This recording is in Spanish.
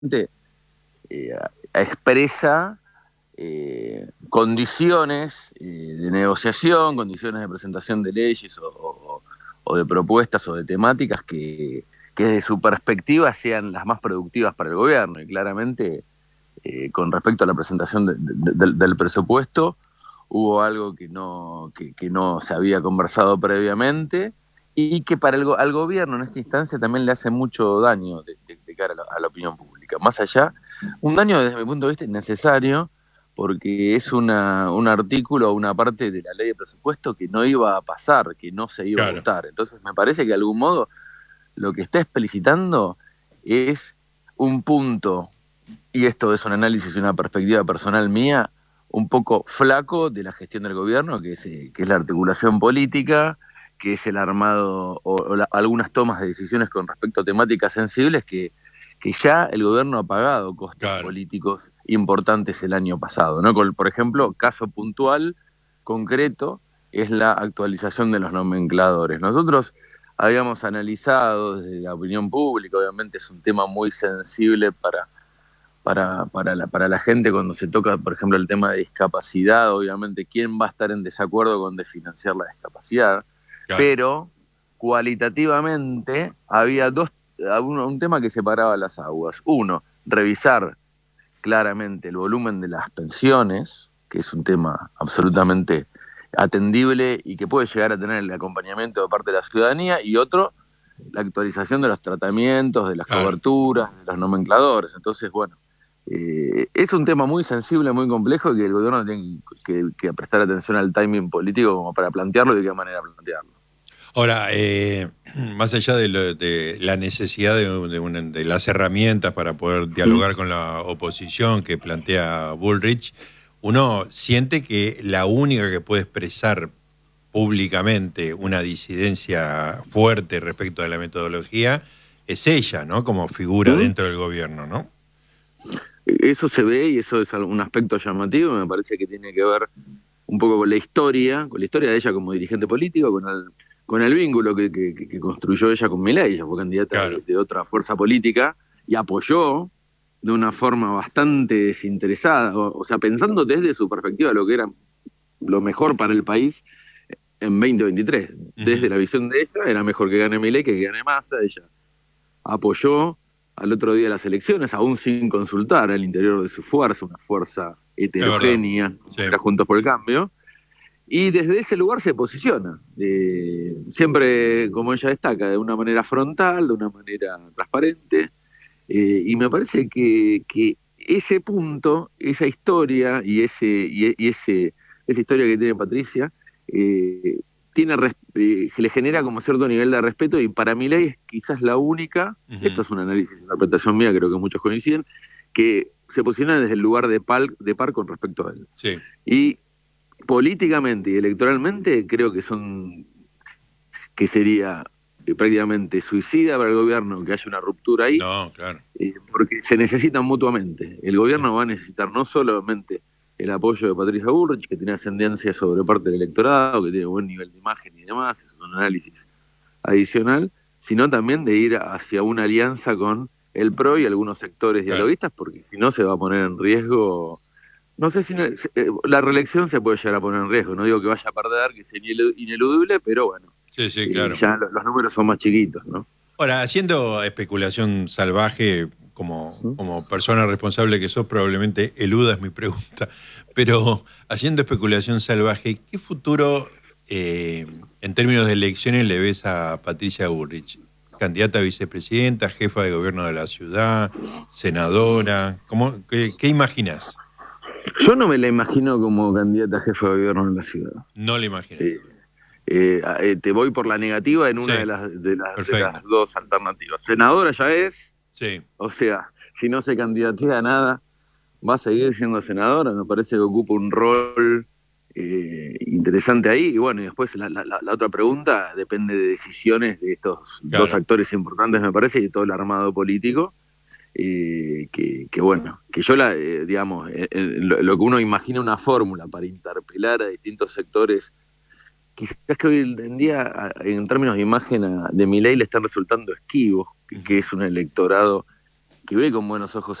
eh, expresa condiciones de negociación, condiciones de presentación de leyes o de propuestas o de temáticas que desde su perspectiva sean las más productivas para el gobierno. Y claramente, con respecto a la presentación del presupuesto, hubo algo que no se había conversado previamente y que al gobierno en esta instancia también le hace mucho daño de cara a la opinión pública. Más allá, un daño desde mi punto de vista innecesario, porque es un artículo o una parte de la ley de presupuesto que no iba a pasar, que no se iba a Claro. votar. Entonces me parece que de algún modo lo que está explicitando es un punto, y esto es un análisis y una perspectiva personal mía, un poco flaco de la gestión del gobierno, que es la articulación política, que es el armado algunas tomas de decisiones con respecto a temáticas sensibles que ya el gobierno ha pagado costos Claro. políticos importantes el año pasado, ¿no? Por ejemplo, caso puntual, concreto, es la actualización de los nomencladores. Nosotros habíamos analizado desde la opinión pública, obviamente es un tema muy sensible para la gente cuando se toca, por ejemplo, el tema de discapacidad, obviamente, ¿quién va a estar en desacuerdo con desfinanciar la discapacidad? Claro. Pero cualitativamente había un tema que separaba las aguas. Uno, revisar claramente el volumen de las pensiones, que es un tema absolutamente atendible y que puede llegar a tener el acompañamiento de parte de la ciudadanía, y otro, la actualización de los tratamientos, de las Claro. coberturas, de los nomencladores. Entonces, bueno, es un tema muy sensible, muy complejo, y que el gobierno tiene que prestar atención al timing político como para plantearlo y de qué manera plantearlo. Ahora, más allá de la necesidad de las herramientas para poder dialogar con la oposición que plantea Bullrich, uno siente que la única que puede expresar públicamente una disidencia fuerte respecto de la metodología es ella, ¿no? Como figura ¿Mm? dentro del gobierno, ¿no? Eso se ve y eso es un aspecto llamativo, me parece que tiene que ver un poco con la historia de ella como dirigente político, con el vínculo que construyó ella con Milei. Ella fue candidata Claro. de otra fuerza política y apoyó de una forma bastante desinteresada, o sea, pensando desde su perspectiva lo que era lo mejor para el país en 2023. Desde Ujú. la visión de ella, era mejor que gane Milei que gane Massa. Ella apoyó al otro día las elecciones, aún sin consultar al interior de su fuerza, una fuerza Es verdad. heterogénea, Sí. como era Juntos por el Cambio, y desde ese lugar se posiciona, siempre, como ella destaca, de una manera frontal, de una manera transparente, y me parece que ese punto, esa historia esa historia que tiene Patricia, eh, le genera como cierto nivel de respeto, y para mi ley es quizás la única, esto Ujú. es un análisis, una interpretación mía, creo que muchos coinciden, que se posiciona desde el lugar de par con respecto a él. Sí. Y políticamente y electoralmente creo que sería prácticamente suicida para el gobierno que haya una ruptura ahí, No, claro. porque se necesitan mutuamente. El gobierno va a necesitar no solamente el apoyo de Patricia Bullrich, que tiene ascendencia sobre parte del electorado, que tiene buen nivel de imagen y demás, es un análisis adicional, sino también de ir hacia una alianza con el PRO y algunos sectores Claro. dialoguistas, porque si no se va a poner en riesgo. No sé si la reelección se puede llegar a poner en riesgo, no digo que vaya a perder, que sea ineludible, pero bueno, Sí, sí, claro. ya los números son más chiquitos, ¿no? Ahora, haciendo especulación salvaje, ¿Mm? como persona responsable que sos, probablemente eludas mi pregunta, pero haciendo especulación salvaje, ¿qué futuro en términos de elecciones le ves a Patricia Bullrich? ¿Candidata a vicepresidenta, jefa de gobierno de la ciudad, senadora? ¿Qué imaginás? Yo no me la imagino como candidata a jefe de gobierno en la ciudad. No la Eh, imaginás. te voy por la negativa en una Sí, de las perfecto. dos alternativas. Senadora ya es, Sí, o sea, si no se candidatea a nada, va a seguir siendo senadora. Me parece que ocupa un rol interesante ahí. Y bueno, y después la otra pregunta depende de decisiones de estos dos claro. actores importantes, me parece, y de todo el armado político. Bueno, que yo digamos, lo que uno imagina una fórmula para interpelar a distintos sectores, quizás que hoy en día, en términos de imagen de Milei, le están resultando esquivos, que Ujú. es un electorado que ve con buenos ojos